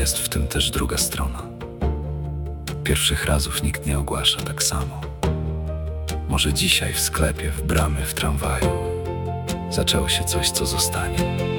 jest w tym też druga strona. Pierwszych razów nikt nie ogłasza tak samo. Może dzisiaj w sklepie, w bramie, w tramwaju zaczęło się coś, co zostanie.